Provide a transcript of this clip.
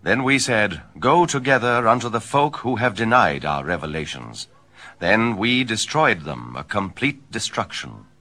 Then we said, Go together unto the folk who have denied our revelations. Then we destroyed them, a complete destruction.